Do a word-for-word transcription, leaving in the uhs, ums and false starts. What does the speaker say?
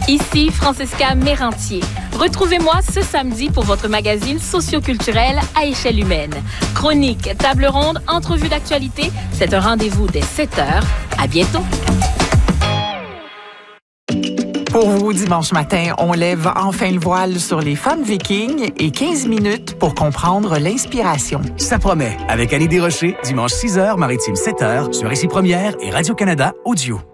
Ici Francesca Mérantier. Retrouvez-moi ce samedi pour votre magazine socioculturel à échelle humaine. Chronique, table ronde, entrevue d'actualité, c'est un rendez-vous dès sept heures. À bientôt. Pour vous, dimanche matin, on lève enfin le voile sur les femmes vikings et quinze minutes pour comprendre l'inspiration. Ça promet, avec Annie Desrochers, dimanche six heures, maritime sept heures, sur Ici Première et Radio-Canada Audio.